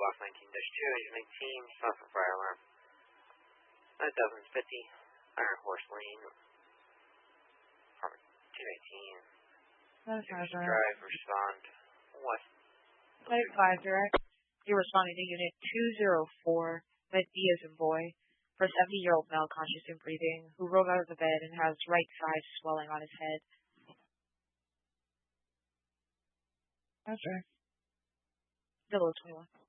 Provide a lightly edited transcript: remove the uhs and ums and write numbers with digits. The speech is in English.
Block 19-2, Engine 19, south of fire alarm. 9050, Iron Horse Lane, apartment 218. That's not Drive, respond west. 95 direct. You're responding to Unit 204 with D as in boy for a 70-year-old male conscious and breathing who rolled out of the bed and has right side swelling on his head. That's right. 021.